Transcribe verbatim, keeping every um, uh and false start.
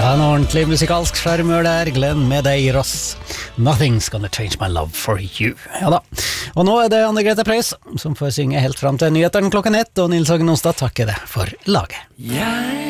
En ordentlig musikalsk skjermør der, Glenn Medeiros. Nothing's gonna change my love for you. Ja da. Og nå er det Anne Grete Preus som får synge helt fram til nyheteren klokken ett, og Nils Hagen Onsdag takker det for laget. Jeg